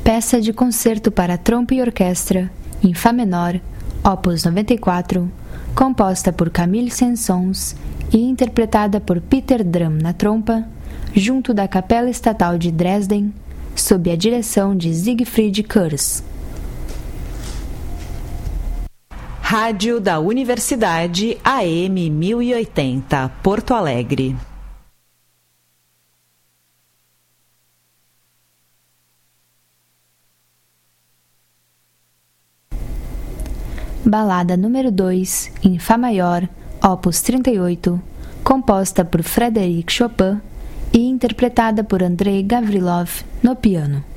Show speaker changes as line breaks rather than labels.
Peça de concerto para trompa e orquestra, em Fá menor, opus 94, composta por Camille Saint-Saëns e interpretada por Peter Drum na trompa, junto da Capela Estatal de Dresden, sob a direção de Siegfried Kurz.
Rádio da Universidade AM 1080, Porto Alegre.
Balada número 2, em Fá maior, opus 38, composta por Frédéric Chopin e interpretada por Andrei Gavrilov no piano.